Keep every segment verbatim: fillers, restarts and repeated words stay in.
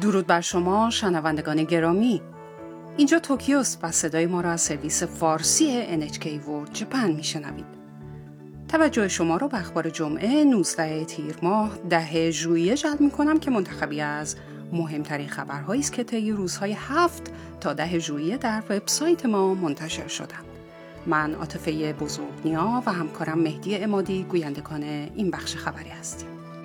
درود بر شما شنوندگان گرامی. اینجا توکیوست و صدای ما را از سرویس فارسی ان اچ کی World Japan میشنوید. توجه شما را به اخبار جمعه نوزدهم تیر ماه ده ژوئیه جلب می‌کنم که منتخبی از مهمترین خبرهایی است که طی روزهای هفت تا ده ژوئیه در وبسایت ما منتشر شدند. من عاطفه بزرگنیا و همکارم مهدی عمادی گویندگان این بخش خبری هستیم.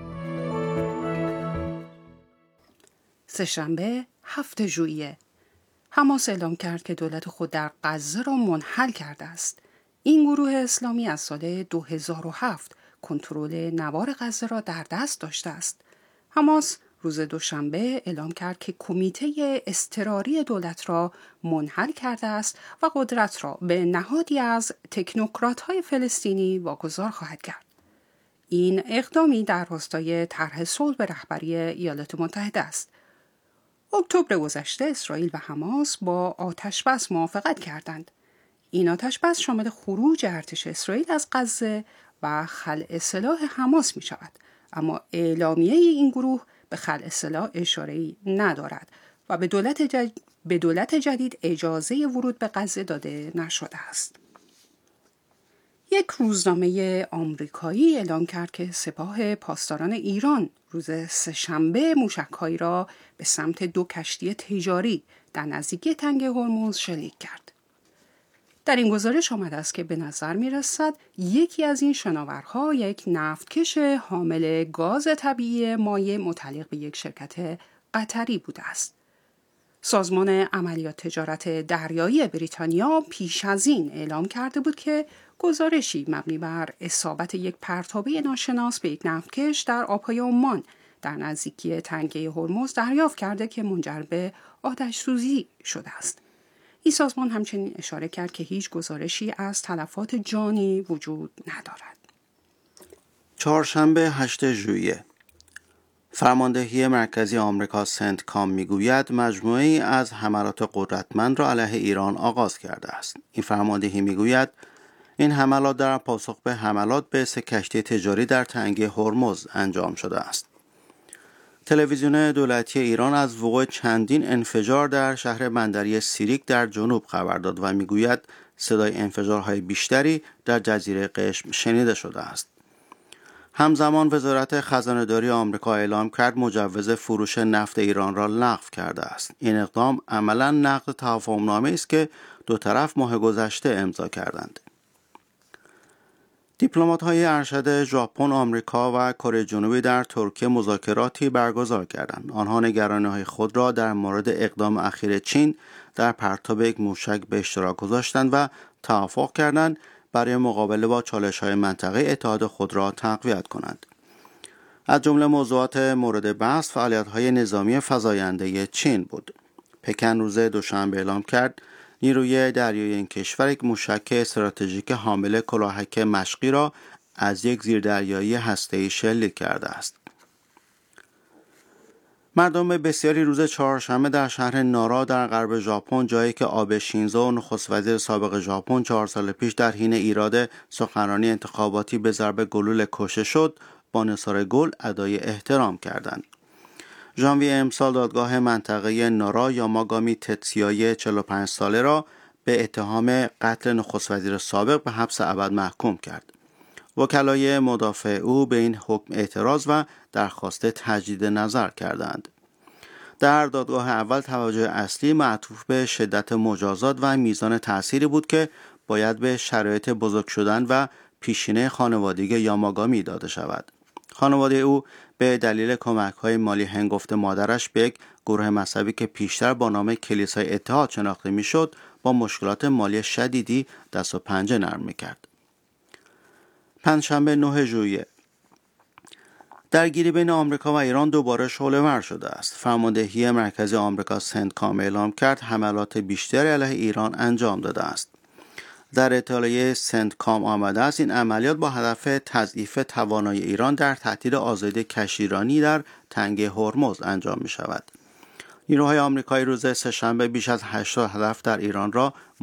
سه‌شنبه هفتم ژوئیه حماس اعلام کرد که دولت خود در غزه را منحل کرده است. این گروه اسلامی از سال دو هزار و هفت کنترل نوار غزه را در دست داشته است. حماس روز دوشنبه اعلام کرد که کمیته اضطراری دولت را منحل کرده است و قدرت را به نهادی از تکنوکرات‌های فلسطینی واگذار خواهد کرد. این اقدامی در راستای طرح صلح به رهبری ایالات متحده است. اکتبر گذشته اسرائیل و حماس با آتش‌بس موافقت کردند. این آتش‌بس شامل خروج ارتش اسرائیل از غزه و خلع سلاح حماس می شود، اما اعلامیه این گروه به خلع سلاح اشاره‌ای ندارد و به دولت, جد... به دولت جدید اجازه ورود به غزه داده نشده است. یک روزنامه آمریکایی اعلام کرد که سپاه پاسداران ایران روز سه‌شنبه موشک‌هایی را به سمت دو کشتی تجاری در نزدیکی تنگه هرمز شلیک کرد. در این گزارش آمده است که به نظر می‌رسد یکی از این شناورها یک نفتکش حامل گاز طبیعی مایع متعلق به یک شرکت قطری بوده است. سازمان عملیات تجارت دریایی بریتانیا پیش از این اعلام کرده بود که گزارشی مبنی بر اصابت یک پرتابه ناشناس به یک نفتکش در آبهای عمان در نزدیکی تنگه هرمز دریافت کرده که منجر به آتش سوزی شده است. این سازمان همچنین اشاره کرد که هیچ گزارشی از تلفات جانی وجود ندارد. چهارشنبه هشتم ژوئیه فرماندهی مرکزی آمریکا سنتکام میگوید مجموعه‌ای از حملات قدرتمند را علیه ایران آغاز کرده است. این فرماندهی میگوید این حملات در پاسخ به حملات به سه کشتی تجاری در تنگه هرمز انجام شده است. تلویزیون دولتی ایران از وقوع چندین انفجار در شهر بندری سیریک در جنوب خبر داد و میگوید صدای انفجارهای بیشتری در جزیره قشم شنیده شده است. همزمان وزارت خزانه‌داری آمریکا اعلام کرد مجوز فروش نفت ایران را لغو کرده است. این اقدام عملاً نقض توافقنامه‌ای است که دو طرف ماه گذشته امضا کردند. دیپلمات‌های ارشد ژاپن، آمریکا و کره جنوبی در ترکیه مذاکراتی برگزار کردند. آنها نگرانی‌های خود را در مورد اقدام اخیر چین در پرتاب یک موشک به اشتراک گذاشتند و توافق کردند برای مقابله با چالش‌های منطقه اتحاد خود را تقویت کنند. از جمله موضوعات مورد بحث فعالیت‌های نظامی فزاینده چین بود. پکن روز دوشنبه اعلام کرد نیروی دریایی این کشور یک موشک استراتژیک حامل کلاهک مشقی را از یک زیردریایی هسته‌ای شلیک کرده است. مردم بسیاری روز چهارشنبه در شهر نارا در غرب ژاپن، جایی که آبه شینزو نخست وزیر سابق ژاپن چهار سال پیش در حین ایراد سخنرانی انتخاباتی به ضرب گلوله کشته شد، با نثار گل ادای احترام کردند. ژانویه امسال دادگاه منطقه نارا یاماگامی تتسیای چهل و پنج ساله را به اتهام قتل نخست وزیر سابق به حبس ابد محکوم کرد. وکلای مدافع او به این حکم اعتراض و درخواست تجدید نظر کردند. در دادگاه اول توجه اصلی معطوف به شدت مجازات و میزان تأثیری بود که باید به شرایط بزرگ شدن و پیشینه خانوادگی یاماگامی داده شود. خانواده او به دلیل کمک‌های مالی هنگفت مادرش به یک گروه مذهبی که پیشتر با نام کلیسای اتحاد شناخته می‌شد، با مشکلات مالی شدیدی دست و پنجه نرم می‌کرد. پنجشنبه نهم ژوئیه درگیری بین آمریکا و ایران دوباره شعله‌ور شده است. فرماندهی مرکزی آمریکا سنتکام اعلام کرد حملات بیشتری علیه ایران انجام داده است. در اطلاعیه سنتکام آمده است این عملیات با هدف تضعیف توانایی ایران در تهدید آزادی کشتیرانی در تنگه هرمز انجام می شود. نیروهای آمریکایی روز سه‌شنبه بیش از هشتاد هدف در ایران را